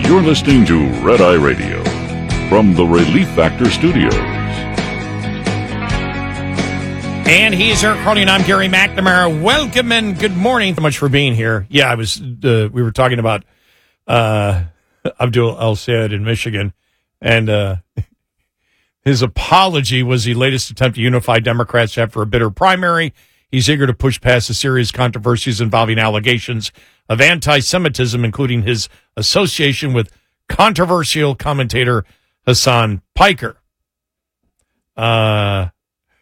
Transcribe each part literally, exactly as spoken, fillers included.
You're listening to Red Eye Radio from the Relief Factor Studios. And he's Eric Crowley, and I'm Gary McNamara. Welcome and good morning. Thank you so much for being here. Yeah, I was. Uh, we were talking about uh, Abdul El-Sayed in Michigan, and uh, his apology was the latest attempt to unify Democrats after a bitter primary. He's eager to push past the serious controversies involving allegations of anti-Semitism, including his association with controversial commentator Hassan Piker. Uh,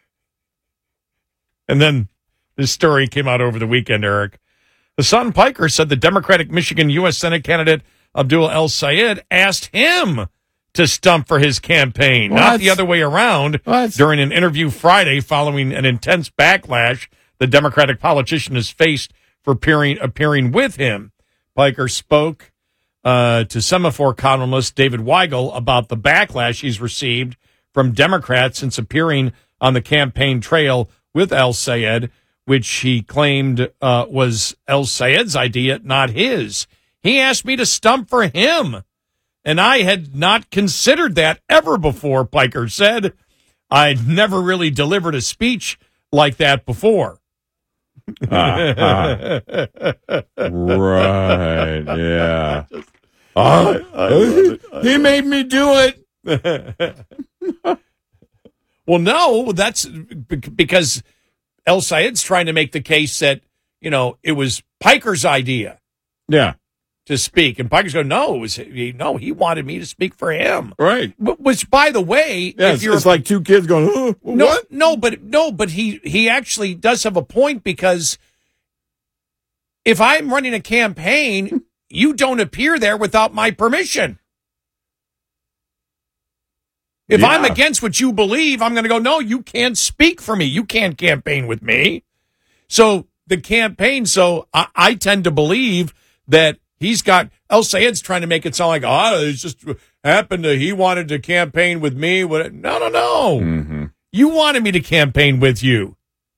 and then this story came out over the weekend, Eric. Hassan Piker said the Democratic Michigan U S Senate candidate Abdul El-Sayed asked him to stump for his campaign, what? Not the other way around. What? During an interview Friday following an intense backlash the Democratic politician has faced for appearing, appearing with him. Piker spoke uh, to Semaphore columnist David Weigel about the backlash he's received from Democrats since appearing on the campaign trail with El-Sayed, which he claimed uh, was El-Sayed's idea, not his. He asked me to stump for him, and I had not considered that ever before, Piker said. I'd never really delivered a speech like that before. uh, uh, right, yeah. I, I he made me do it. Well, no, that's because El-Sayed's trying to make the case that, you know, it was Piker's idea. Yeah. To speak. And Piker's going, no, it was, he, no, he wanted me to speak for him. Right. Which, by the way, yeah, if it's, you're, it's like two kids going, huh, no, what? No, but no, but he, he actually does have a point, because if I'm running a campaign, you don't appear there without my permission. If yeah. I'm against what you believe, I'm going to go, no, you can't speak for me. You can't campaign with me. So the campaign, so I, I tend to believe that he's got, El-Sayed's trying to make it sound like, oh, it just happened to, he wanted to campaign with me. No, no, no. Mm-hmm. You wanted me to campaign with you.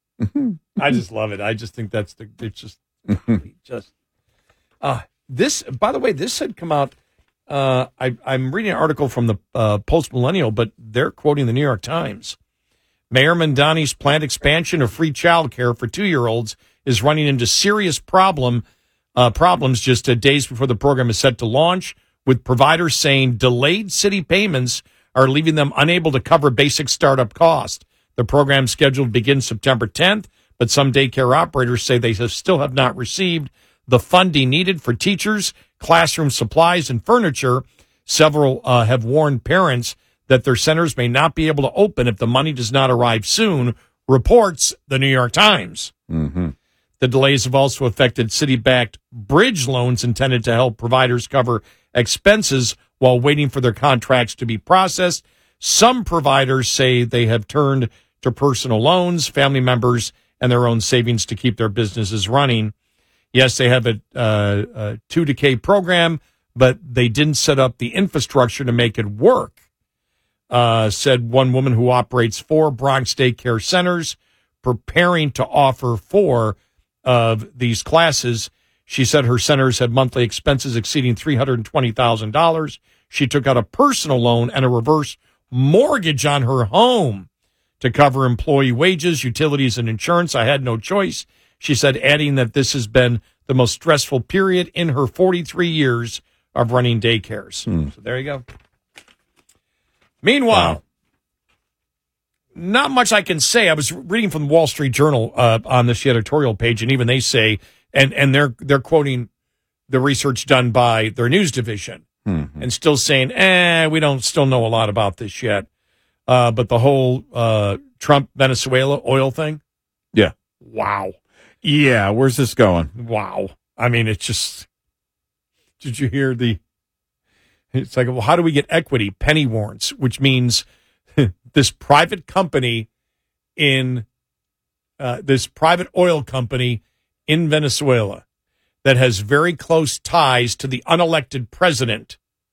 I just love it. I just think that's the, it's just, just, uh, this, by the way, this had come out, uh, I, I'm reading an article from the uh, Post Millennial, but they're quoting the New York Times. Mayor Mamdani's planned expansion of free child care for two-year-olds is running into serious problem Uh, problems just uh, days before the program is set to launch, with providers saying delayed city payments are leaving them unable to cover basic startup costs. The program scheduled begins September tenth, but some daycare operators say they have still have not received the funding needed for teachers, classroom supplies, and furniture. Several uh, have warned parents that their centers may not be able to open if the money does not arrive soon, reports the New York Times. Mm-hmm. The delays have also affected city-backed bridge loans intended to help providers cover expenses while waiting for their contracts to be processed. Some providers say they have turned to personal loans, family members, and their own savings to keep their businesses running. Yes, they have a, uh, a two to K program, but they didn't set up the infrastructure to make it work, uh, said one woman who operates four Bronx daycare centers, preparing to offer four of these classes. She said her centers had monthly expenses exceeding three hundred twenty thousand dollars. She took out a personal loan and a reverse mortgage on her home to cover employee wages, utilities, and insurance. I had no choice, she said, adding that this has been the most stressful period in her forty-three years of running daycares. Hmm. So there you go. Meanwhile, wow. Not much I can say. I was reading from the Wall Street Journal uh, on this editorial page, and even they say, and, and they're they're quoting the research done by their news division, mm-hmm. and still saying, eh, we don't still know a lot about this yet. Uh, but the whole uh, Trump Venezuela oil thing, yeah, wow, yeah. Where's this going? Wow. I mean, it's just. Did you hear the? It's like, well, how do we get equity? Penny warrants, which means this private company in uh, this private oil company in Venezuela that has very close ties to the unelected president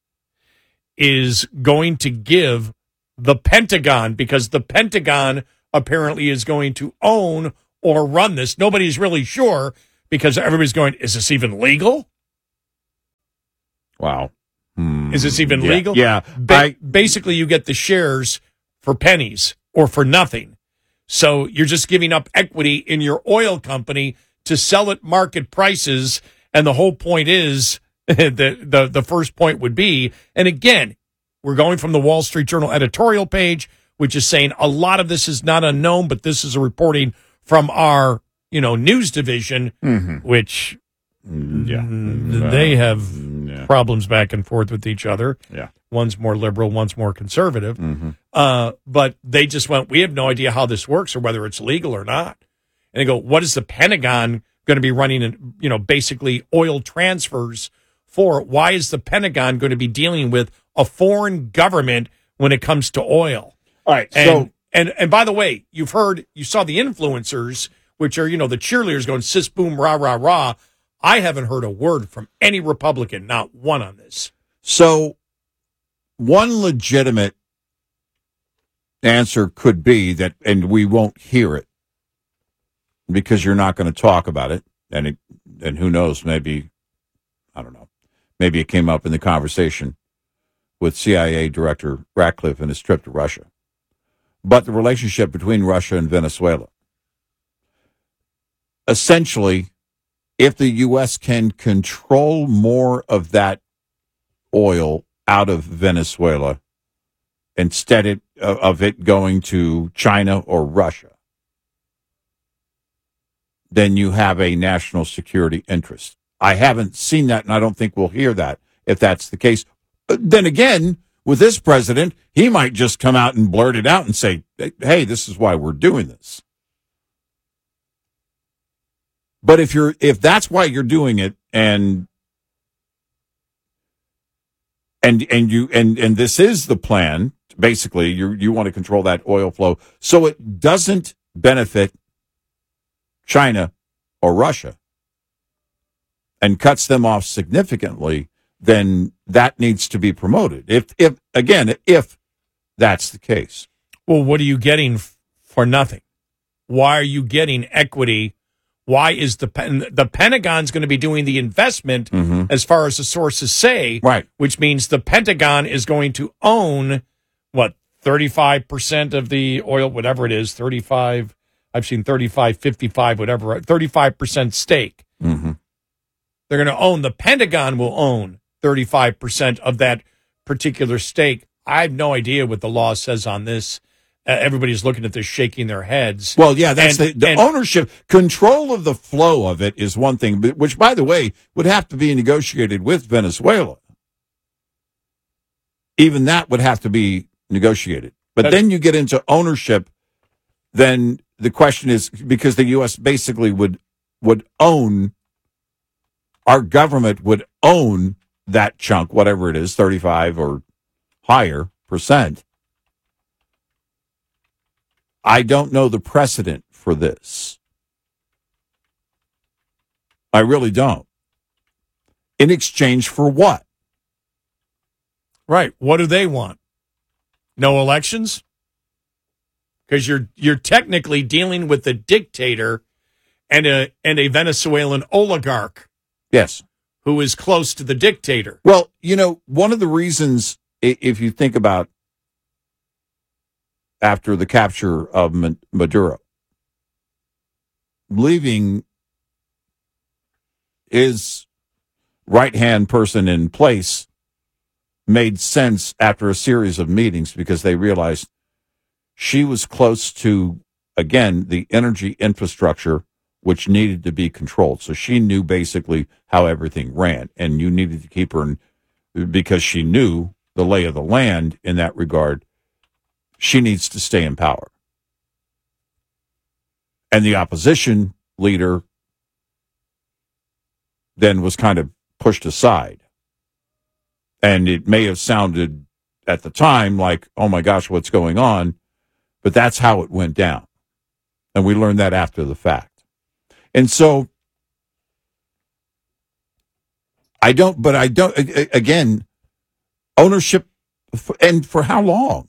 is going to give the Pentagon, because the Pentagon apparently is going to own or run this. Nobody's really sure, because everybody's going, is this even legal? Wow. Hmm. Is this even yeah, legal? Yeah. Ba- I, basically, you get the shares for pennies or for nothing. So you're just giving up equity in your oil company to sell at market prices. And the whole point is the, the, the first point would be, and again, we're going from the Wall Street Journal editorial page, which is saying a lot of this is not unknown, but this is a reporting from our, you know, news division, mm-hmm. which yeah. mm, they have yeah. problems back and forth with each other. Yeah. One's more liberal, one's more conservative. Mm-hmm. Uh, but they just went, we have no idea how this works or whether it's legal or not. And they go, what is the Pentagon going to be running, in, you know, basically oil transfers for? Why is the Pentagon going to be dealing with a foreign government when it comes to oil? All right. And, So, and, and by the way, you've heard, you saw the influencers, which are, you know, the cheerleaders going, sis, boom, rah, rah, rah. I haven't heard a word from any Republican, not one on this. so one legitimate answer could be that, and we won't hear it because you're not going to talk about it. And it, and who knows, maybe, I don't know, maybe it came up in the conversation with C I A Director Ratcliffe and his trip to Russia. But the relationship between Russia and Venezuela. Essentially, if the U S can control more of that oil out of Venezuela instead it, of it going to China or Russia, then you have a national security interest. I haven't seen that, and I don't think we'll hear that if that's the case. Then again, with this president, he might just come out and blurt it out and say, hey, this is why we're doing this. But if you're if that's why you're doing it, and and and you and and this is the plan, basically, you you want to control that oil flow so it doesn't benefit China or Russia and cuts them off significantly, then that needs to be promoted. If if again, if that's the case. Well, what are you getting f- for nothing? Why are you getting equity? Why is the the Pentagon's going to be doing the investment, Mm-hmm. as far as the sources say, Right. which means the Pentagon is going to own, what, thirty-five percent of the oil, whatever it is, thirty-five, I've seen thirty-five, fifty-five, whatever, thirty-five percent stake. Mm-hmm. They're going to own, the Pentagon will own thirty-five percent of that particular stake. I have no idea what the law says on this. Uh, everybody's looking at this, shaking their heads. Well, yeah, that's And- the, the and- ownership. Control of the flow of it is one thing, but, which, by the way, would have to be negotiated with Venezuela. Even that would have to be negotiated. But That's- then you get into ownership, then the question is, because the U S basically would would own, our government would own that chunk, whatever it is, thirty-five or higher percent. I don't know the precedent for this. I really don't. In exchange for what? Right. What do they want? No elections? Because you're you're technically dealing with a dictator and a and a Venezuelan oligarch Yes. who is close to the dictator. Well, you know, one of the reasons, i- if you think about after the capture of Ma- Maduro, leaving his right-hand person in place made sense after a series of meetings because they realized she was close to, again, the energy infrastructure which needed to be controlled. So she knew basically how everything ran, and you needed to keep her in, because she knew the lay of the land in that regard. She needs to stay in power. And the opposition leader then was kind of pushed aside. And it may have sounded at the time like, oh my gosh, what's going on? But that's how it went down. And we learned that after the fact. And so I don't, but I don't, again, ownership, and for how long?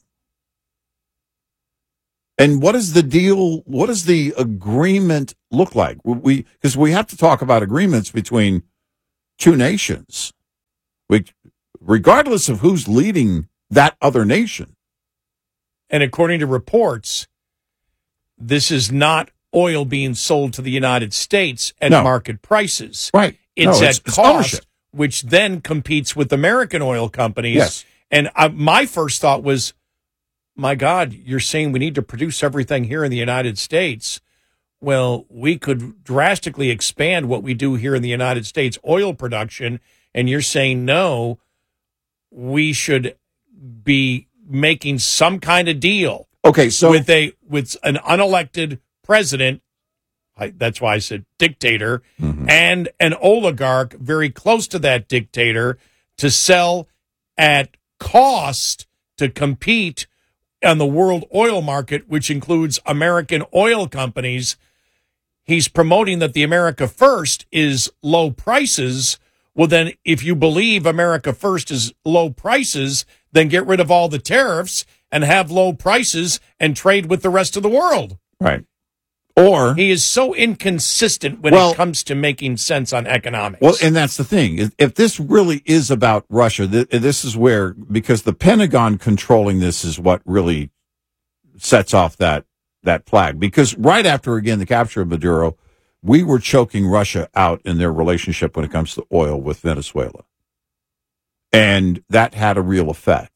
And what is the deal? What does the agreement look like? We, because we have to talk about agreements between two nations. We, regardless of who's leading that other nation. And according to reports, this is not oil being sold to the United States at No. market prices. Right. It's No, at it's cost, ownership. which then competes with American oil companies. Yes. And I, my first thought was, my God, you're saying we need to produce everything here in the United States. Well, we could drastically expand what we do here in the United States oil production. And you're saying, no, we should be making some kind of deal Okay, so with a with an unelected president. I, that's why I said dictator, Mhm. and an oligarch very close to that dictator to sell at cost to compete on the world oil market, which includes American oil companies. He's promoting that the America First is low prices. Well, then, if you believe America First is low prices, then get rid of all the tariffs and have low prices and trade with the rest of the world. right. Or He is so inconsistent when Well- it comes to making sense on economics. Well, and that's the thing. If- If this really is about Russia, th- this is where, because the Pentagon controlling this is what really sets off that, that flag. Because right after, again, the capture of Maduro, we were choking Russia out in their relationship when it comes to oil with Venezuela. And that had a real effect.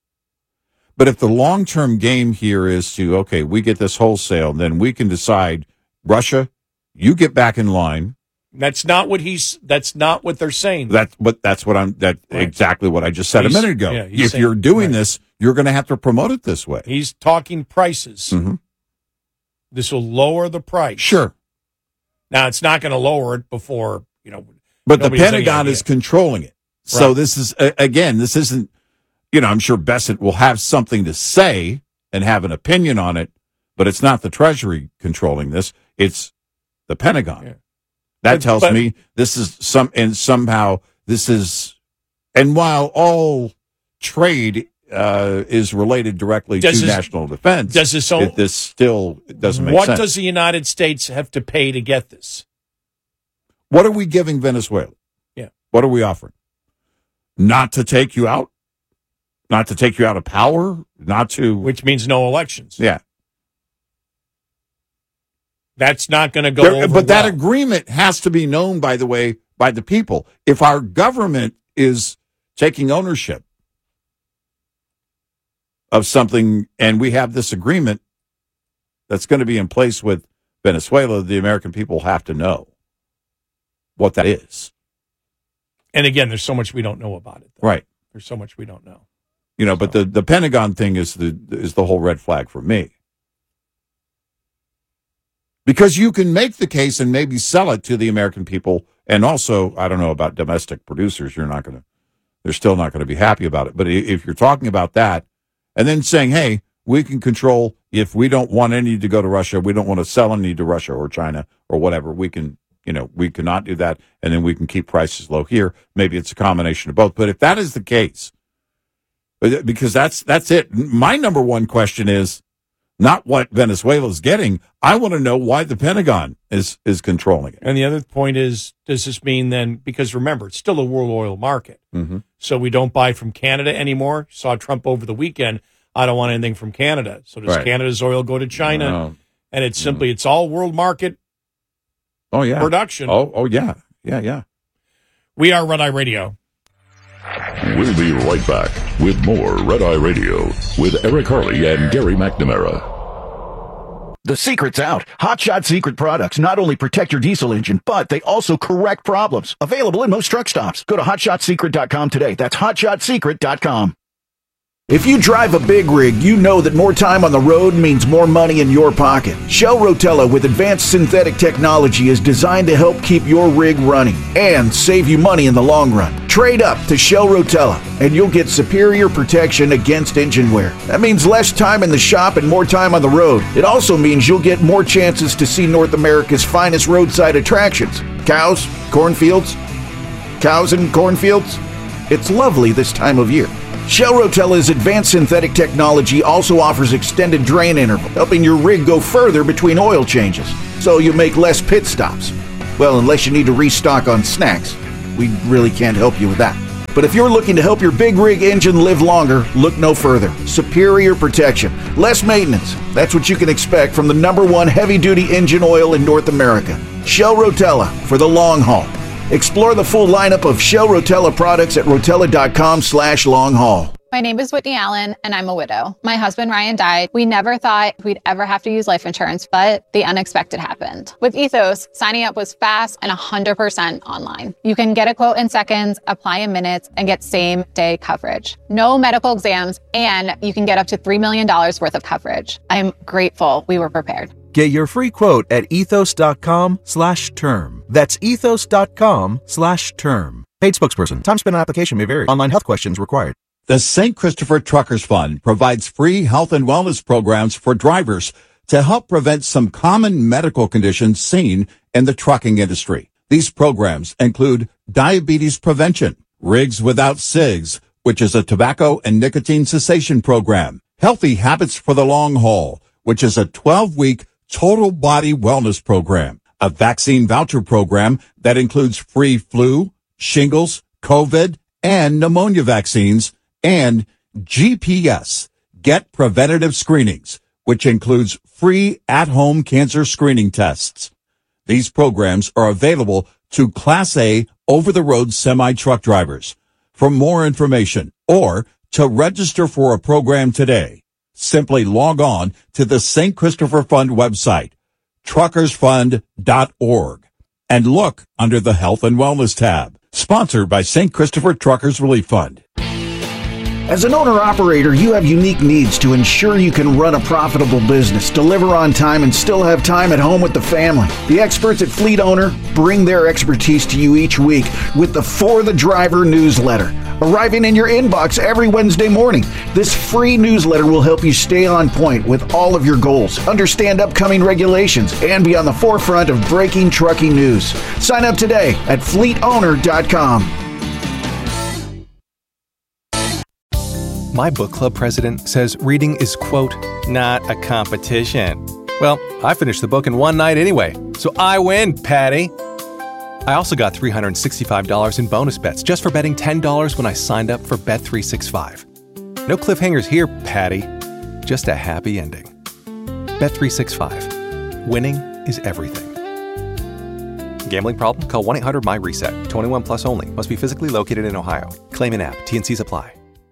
But if the long-term game here is to, okay, we get this wholesale, then we can decide, Russia, you get back in line. that's not what he's. That's not what they're saying. That's what that's what I'm that Right. exactly what I just said He's- a minute ago. yeah, he's if saying- you're doing right. this, you're going to have to promote it this way. He's talking prices. Mhm. This will lower the price. Sure, Now it's not going to lower it before you know. but the Nobody has any Pentagon idea. is controlling it. So Right. this is uh, again, this isn't. You know, I'm sure Bessent will have something to say and have an opinion on it, but it's not the Treasury controlling this. It's the Pentagon. Yeah. That But- tells but- me this is some, and somehow this is, and while all trade uh, is related directly Does to this- national defense, does this own- it, this still doesn't make What sense. does the United States have to pay to get this? What are we giving Venezuela? Yeah. What are we offering? Not to take you out? Not to take you out of power? Not to, Which means no elections. yeah. That's not going to go There- over but that well. agreement has to be known, by the way, by the people. If our government is taking ownership of something and we have this agreement that's going to be in place with Venezuela, the American people have to know what that is. And again, there's so much we don't know about it. Though. Right. There's so much we don't know. You know, but the, the Pentagon thing is the is the whole red flag for me. Because you can make the case and maybe sell it to the American people, and also, I don't know about domestic producers, you're not going to, they're still not going to be happy about it. But i- if you're talking about that, and then saying, hey, we can control, if we don't want any to go to Russia, we don't want to sell any to Russia or China or whatever, we can, you know, we cannot do that, and then we can keep prices low here. Maybe it's a combination of both. But if that is the case, because that's that's it. My number one question is not what Venezuela is getting. I want to know why the Pentagon is is controlling it. And the other point is, does this mean then, because remember, it's still a world oil market. Mm-hmm. So we don't buy from Canada anymore. Saw Trump over the weekend. I don't want anything from Canada. So does Right. Canada's oil go to China? Oh, And it's simply, it's all world market oh yeah. production. Oh oh yeah. Yeah yeah. We are Red Eye Radio. We'll be right back with more Red Eye Radio with Eric Harley and Gary McNamara. The secret's out. Hot Shot Secret products not only protect your diesel engine, but they also correct problems. Available in most truck stops. Go to hot shot secret dot com today. That's hot shot secret dot com. If you drive a big rig, you know that more time on the road means more money in your pocket. Shell Rotella with advanced synthetic technology is designed to help keep your rig running and save you money in the long run. Trade up to Shell Rotella and you'll get superior protection against engine wear. That means less time in the shop and more time on the road. It also means you'll get more chances to see North America's finest roadside attractions. Cows, cornfields, cows and cornfields. It's lovely this time of year. Shell Rotella's advanced synthetic technology also offers extended drain interval, helping your rig go further between oil changes, so you make less pit stops. Well, unless you need to restock on snacks. We really can't help you with that. But if you're looking to help your big rig engine live longer, look no further. Superior protection, less maintenance. That's what you can expect from the number one heavy-duty engine oil in North America. Shell Rotella for the long haul. Explore the full lineup of Shell Rotella products at rotella.com slash long haul. My name is Whitney Allen, and I'm a widow. My husband, Ryan, died. We never thought we'd ever have to use life insurance, but the unexpected happened. With Ethos, signing up was fast and one hundred percent online. You can get a quote in seconds, apply in minutes, and get same-day coverage. No medical exams, and you can get up to three million dollars worth of coverage. I'm grateful we were prepared. Get your free quote at ethos.com slash term. That's ethos.com slash term. Paid spokesperson. Time spent on application may vary. Online health questions required. The Saint Christopher Truckers Fund provides free health and wellness programs for drivers to help prevent some common medical conditions seen in the trucking industry. These programs include diabetes prevention, Rigs Without Cigs, which is a tobacco and nicotine cessation program, Healthy Habits for the Long Haul, which is a twelve-week total body wellness program, a vaccine voucher program that includes free flu, shingles, COVID, and pneumonia vaccines, and G P S, Get Preventative Screenings, which includes free at-home cancer screening tests. These programs are available to Class A over-the-road semi-truck drivers. For more information or to register for a program today, simply log on to the Saint Christopher Fund website, truckers fund dot org, and look under the Health and Wellness tab. Sponsored by Saint Christopher Truckers Relief Fund. As an owner-operator, you have unique needs to ensure you can run a profitable business, deliver on time, and still have time at home with the family. The experts at Fleet Owner bring their expertise to you each week with the For the Driver newsletter, arriving in your inbox every Wednesday morning. This free newsletter will help you stay on point with all of your goals, understand upcoming regulations, and be on the forefront of breaking trucking news. Sign up today at fleet owner dot com. My book club president says reading is, quote, not a competition. Well, I finished the book in one night anyway, so I win, Patty. I also got three hundred sixty-five dollars in bonus bets just for betting ten dollars when I signed up for Bet three sixty-five. No cliffhangers here, Patty. Just a happy ending. Bet three sixty-five. Winning is everything. Gambling problem? Call one eight hundred M Y reset. twenty-one plus only. Must be physically located in Ohio. Claim in app. T and C's apply.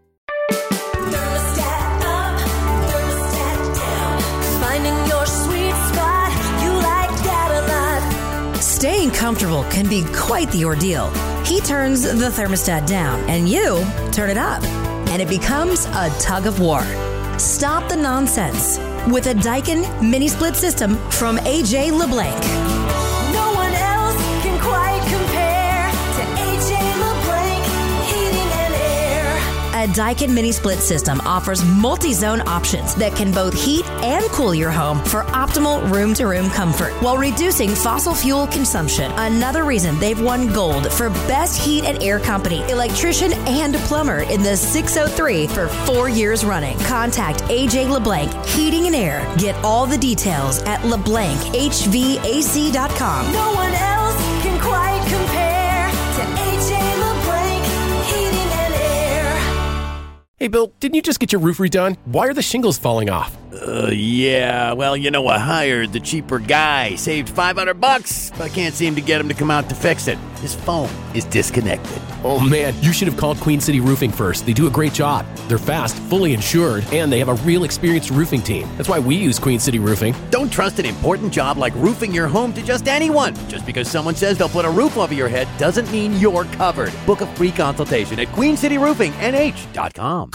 Staying comfortable can be quite the ordeal. He turns the thermostat down, and you turn it up, and it becomes a tug of war. Stop the nonsense with a Daikin mini split system from A J LeBlanc. No one else can quite compare to A J LeBlanc Heating and Air. A Daikin mini split system offers multi-zone options that can both heat and cool your home for optimal room-to-room comfort while reducing fossil fuel consumption. Another reason they've won gold for Best Heat and Air Company, electrician and plumber in the six oh three for four years running. Contact A J LeBlanc Heating and Air. Get all the details at leblanc h v a c dot com. No one else can quite compare to A J LeBlanc Heating and Air. Hey, Bill, didn't you just get your roof redone? Why are the shingles falling off? Uh, yeah, well, you know, I hired the cheaper guy, saved five hundred bucks, but I can't seem to get him to come out to fix it. His phone is disconnected. Oh, man, you should have called Queen City Roofing first. They do a great job. They're fast, fully insured, and they have a real experienced roofing team. That's why we use Queen City Roofing. Don't trust an important job like roofing your home to just anyone. Just because someone says they'll put a roof over your head doesn't mean you're covered. Book a free consultation at queen city roofing n h dot com.